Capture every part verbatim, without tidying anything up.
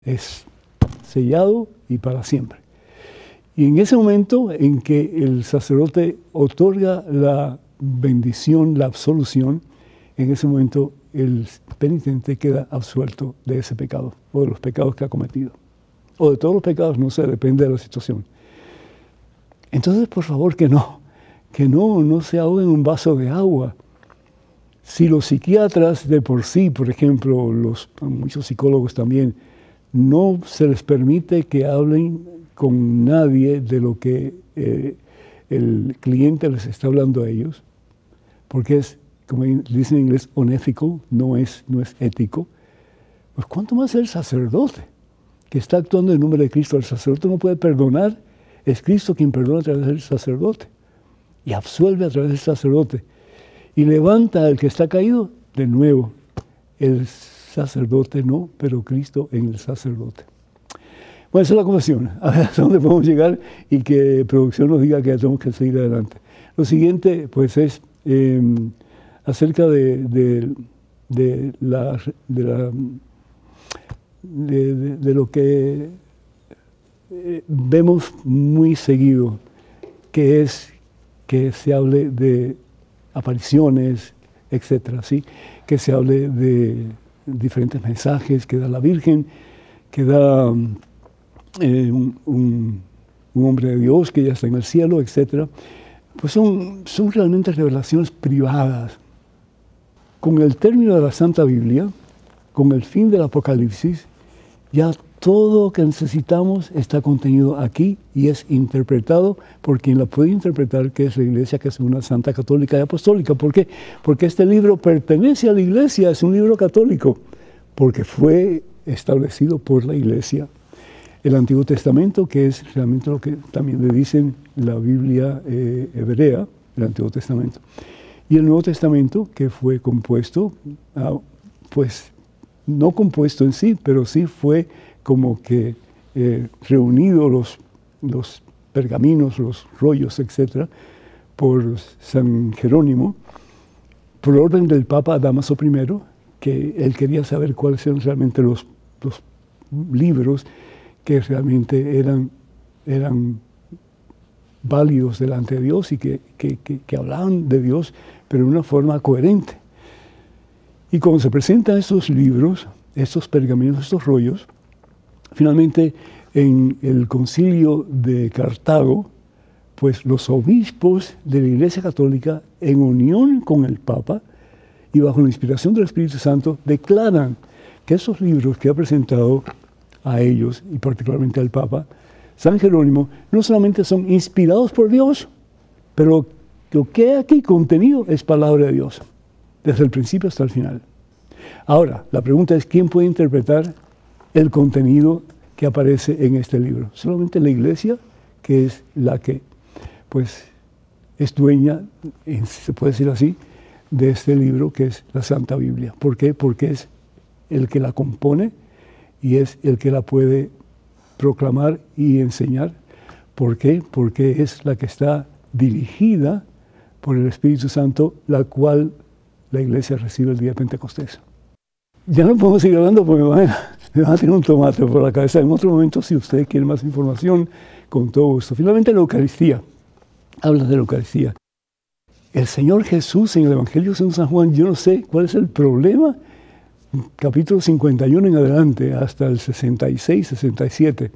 Es sellado y para siempre. Y en ese momento en que el sacerdote otorga la bendición, la absolución, en ese momento el penitente queda absuelto de ese pecado o de los pecados que ha cometido. O de todos los pecados, no sé, depende de la situación. Entonces, por favor, que no, que no, no se ahogue en un vaso de agua. Si los psiquiatras de por sí, por ejemplo, los, muchos psicólogos también, no se les permite que hablen con nadie de lo que eh, el cliente les está hablando a ellos, porque es, como dicen en inglés, unethical, no es, no es ético, pues ¿cuánto más el sacerdote que está actuando en nombre de Cristo? El sacerdote no puede perdonar, es Cristo quien perdona a través del sacerdote y absuelve a través del sacerdote y levanta al que está caído de nuevo. El sacerdote no, pero Cristo en el sacerdote. Bueno, esa es la confesión. A ver hasta dónde podemos llegar y que producción nos diga que tenemos que seguir adelante. Lo siguiente, pues, es eh, acerca de, de, de, la, de, la, de, de, de lo que eh, vemos muy seguido, que es que se hable de apariciones, etcétera, ¿sí? Que se hable de diferentes mensajes que da la Virgen, que da eh, un, un, un hombre de Dios que ya está en el cielo, etcétera. Pues son, son realmente revelaciones privadas. Con el término de la Santa Biblia, con el fin del Apocalipsis, ya todo lo que necesitamos está contenido aquí y es interpretado por quien la puede interpretar, que es la Iglesia, que es una Santa Católica y Apostólica. ¿Por qué? Porque este libro pertenece a la Iglesia, es un libro católico, porque fue establecido por la Iglesia. El Antiguo Testamento, que es realmente lo que también le dicen la Biblia eh, hebrea, el Antiguo Testamento. Y el Nuevo Testamento, que fue compuesto, ah, pues no compuesto en sí, pero sí fue como que eh, reunido los, los pergaminos, los rollos, etcétera, por San Jerónimo, por orden del Papa Dámaso primero, que él quería saber cuáles eran realmente los, los libros que realmente eran, eran válidos delante de Dios y que, que, que, que hablaban de Dios, pero de una forma coherente. Y cuando se presentan estos libros, estos pergaminos, estos rollos, finalmente en el concilio de Cartago, pues los obispos de la Iglesia Católica, en unión con el Papa y bajo la inspiración del Espíritu Santo, declaran que esos libros que ha presentado a ellos, y particularmente al Papa, San Jerónimo, no solamente son inspirados por Dios, pero lo que hay aquí contenido es palabra de Dios, desde el principio hasta el final. Ahora, la pregunta es, ¿quién puede interpretar el contenido que aparece en este libro? Solamente la Iglesia, que es la que, pues, es dueña, si se puede decir así, de este libro, que es la Santa Biblia. ¿Por qué? Porque es el que la compone y es el que la puede proclamar y enseñar. ¿Por qué? Porque es la que está dirigida por el Espíritu Santo, la cual la Iglesia recibe el día de Pentecostés. Ya no podemos seguir hablando porque me van, a, me van a tener un tomate por la cabeza. En otro momento, si usted quiere más información, con todo gusto. Finalmente, la Eucaristía. Habla de la Eucaristía. El Señor Jesús en el Evangelio según San Juan, yo no sé cuál es el problema, capítulo cincuenta y uno en adelante, hasta el sesenta y seis, sesenta y siete,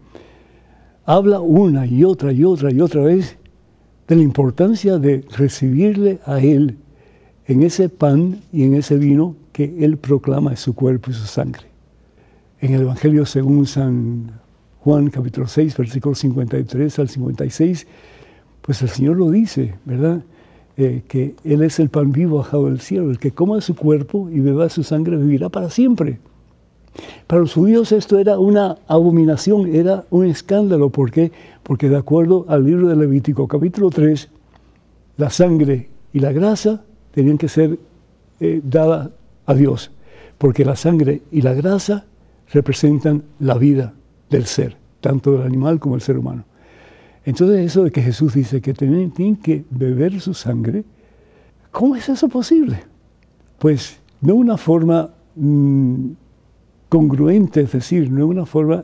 habla una y otra y otra y otra vez de la importancia de recibirle a Él en ese pan y en ese vino que Él proclama es su cuerpo y su sangre. En el Evangelio según San Juan, capítulo seis, versículos cincuenta y tres al cincuenta y seis, pues el Señor lo dice, ¿verdad? Eh, que Él es el pan vivo bajado del cielo, el que coma de su cuerpo y beba de su sangre vivirá para siempre. Para los judíos esto era una abominación, era un escándalo. ¿Por qué? Porque de acuerdo al libro de Levítico, capítulo tres, la sangre y la grasa tenían que ser eh, dadas a Dios, porque la sangre y la grasa representan la vida del ser, tanto del animal como del ser humano. Entonces eso de que Jesús dice que tienen, tienen que beber su sangre, ¿cómo es eso posible? Pues de una forma mmm, congruente, es decir, no es una forma